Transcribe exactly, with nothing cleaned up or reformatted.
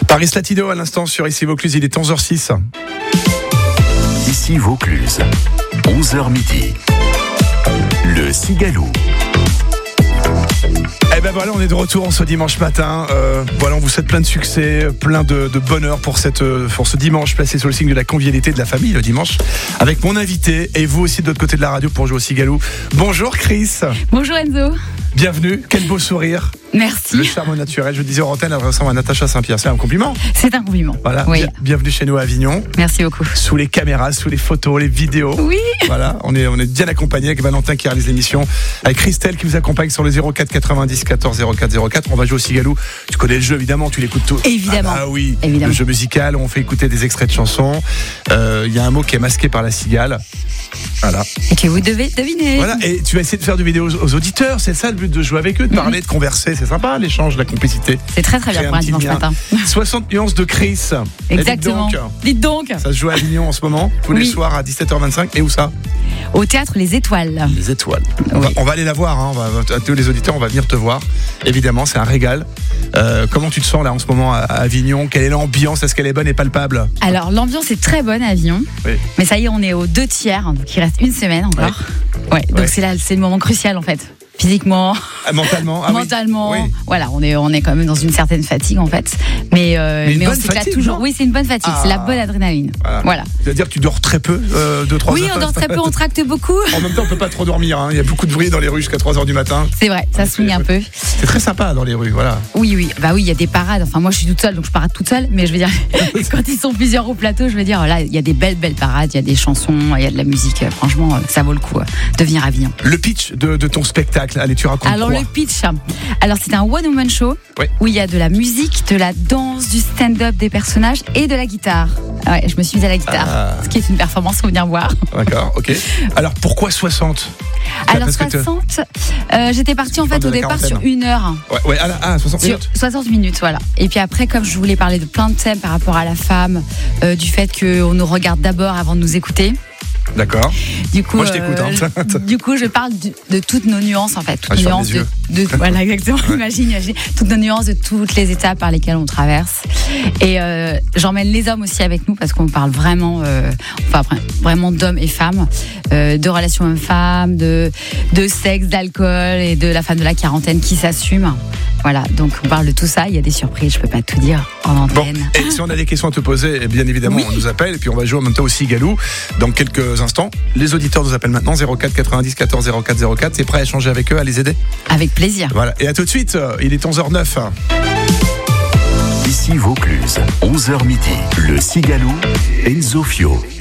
Paris Latido à l'instant sur Ici Vaucluse, il est onze heures six. Ici Vaucluse, onze heures midi. Le Cigalo. Eh ben voilà, on est de retour ce dimanche matin. Euh, voilà, on vous souhaite plein de succès, plein de, de bonheur pour, cette, pour ce dimanche placé sous le signe de la convivialité de la famille le dimanche. Avec mon invité et vous aussi de l'autre côté de la radio pour jouer au Cigalo. Bonjour Chris. Bonjour Enzo. Bienvenue, quel beau sourire. Merci. Le charme naturel, je disais en antenne, elle ressemble à Natacha Saint-Pierre. C'est un compliment. C'est un compliment. Voilà. Oui. Bienvenue chez nous à Avignon. Merci beaucoup. Sous les caméras, sous les photos, les vidéos. Oui. Voilà, on est, on est bien accompagné avec Valentin qui réalise l'émission, avec Christelle qui vous accompagne sur le zéro quatre quatre-vingt-dix quatorze zéro quatre zéro quatre. On va jouer au Cigalo. Tu connais le jeu évidemment, tu l'écoutes tout. Évidemment. Ah bah oui. Évidemment. Le jeu musical, on fait écouter des extraits de chansons. Il euh, y a un mot qui est masqué par la cigale. Voilà. Et que vous devez deviner. Voilà. Et tu vas essayer de faire du vidéo aux, aux auditeurs. C'est ça le but de jouer avec eux, de parler, mm-hmm. de converser. C'est sympa, l'échange, la complicité. C'est très très bien pour un dimanche matin. soixante nuances de Chris. Exactement. Dites donc, Dites donc. Ça se joue à Avignon en ce moment, tous oui. les soirs à dix-sept heures vingt-cinq. Et où ça? Au théâtre Les Étoiles. Les Étoiles. Oui. On, va, on va aller la voir. Hein. On va, à tous les auditeurs, on va venir te voir. Évidemment, c'est un régal. Euh, comment tu te sens là en ce moment à Avignon? Quelle est l'ambiance? Est-ce qu'elle est bonne et palpable? Alors l'ambiance est très bonne à Avignon. Oui. Mais ça y est, on est aux deux tiers. Donc il reste une semaine encore. Ouais. Ouais. Donc ouais. c'est là, c'est le moment crucial en fait. Physiquement, ah, mentalement, ah, mentalement, oui. Oui. Voilà, on est on est quand même dans une certaine fatigue en fait, mais euh, mais, mais on s'éclate toujours. Non oui, c'est une bonne fatigue, ah. c'est la bonne adrénaline. Voilà. voilà. C'est-à-dire que tu dors très peu, euh, deux trois oui, heures. Oui, on dort très peu, on tracte beaucoup. En même temps, on peut pas trop dormir. Hein. Il y a beaucoup de bruit dans les rues jusqu'à trois heures du matin. C'est vrai, ça swing un peu. C'est très sympa dans les rues, voilà. Oui, oui, bah oui, il y a des parades. Enfin, moi, je suis toute seule, donc je parade toute seule. Mais je veux dire, quand ils sont plusieurs au plateau, je veux dire, là, il y a des belles, belles parades, il y a des chansons, il y a de la musique. Franchement, ça vaut le coup de venir à Avignon. Le pitch de, de ton spectacle, allez, tu racontes. Alors, le pitch, alors c'est un one-woman show oui. où il y a de la musique, de la danse, du stand-up des personnages et de la guitare. Ouais, je me suis mise à la guitare, ah. ce qui est une performance, faut venir voir. D'accord, ok. Alors pourquoi soixante? Alors soixante, euh, j'étais partie en fait au départ sur une heure. Ouais, ouais ah, ah, soixante minutes. soixante minutes, voilà. Et puis après, comme je voulais parler de plein de thèmes par rapport à la femme, euh, du fait qu'on nous regarde d'abord avant de nous écouter. D'accord. Du coup, moi je t'écoute. Hein. Euh, du coup, je parle de, de toutes nos nuances en fait, toutes ah, nos nuances de, de, voilà exactement. Ouais. Imagine, imagine, toutes nos nuances de toutes les étapes par lesquelles on traverse. Et euh, j'emmène les hommes aussi avec nous parce qu'on parle vraiment, euh, enfin vraiment d'hommes et femmes, euh, de relations hommes-femmes, de de sexe, d'alcool et de la femme de la quarantaine qui s'assume. Voilà, donc on parle de tout ça. Il y a des surprises, je peux pas tout dire en antenne. Bon, et si on a des questions à te poser, bien évidemment, oui. on nous appelle et puis on va jouer en même temps au Cigalo dans quelques instants. Les auditeurs nous appellent maintenant zéro quatre quatre-vingt-dix quatorze zéro quatre zéro quatre. C'est prêt à échanger avec eux, à les aider? Avec plaisir. Voilà, et à tout de suite. Il est onze heures neuf. Ici Vaucluse, onze heures midi. Le Cigalo, Enzo Fio.